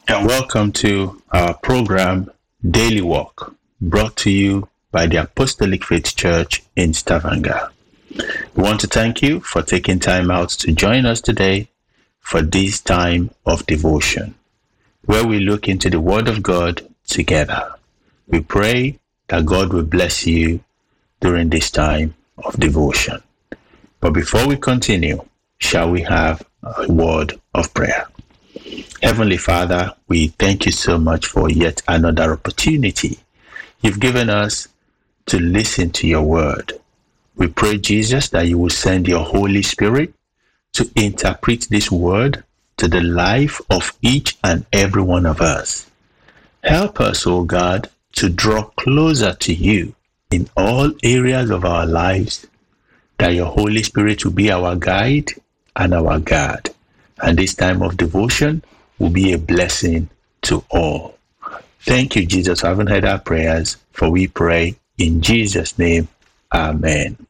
And welcome to our program, Daily Walk, brought to you by the Apostolic Faith Church in Stavanger. We want to thank you for taking time out to join us today for this time of devotion, where we look into the Word of God together. We pray that God will bless you during this time of devotion. But before we continue, shall we have a word of prayer? Heavenly Father, we thank you so much for yet another opportunity you've given us to listen to your word. We pray, Jesus, that you will send your Holy Spirit to interpret this word to the life of each and every one of us. Help us, O God, to draw closer to you in all areas of our lives, that your Holy Spirit will be our guide and our guard. And this time of devotion will be a blessing to all. Thank you, Jesus, for having heard our prayers, for we pray in Jesus' name. Amen.